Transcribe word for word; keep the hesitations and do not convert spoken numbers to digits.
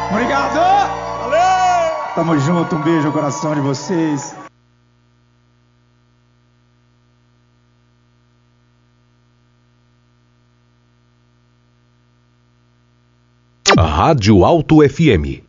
Obrigado! Valeu! Tamo junto, um beijo no coração de vocês. Rádio Alto F M.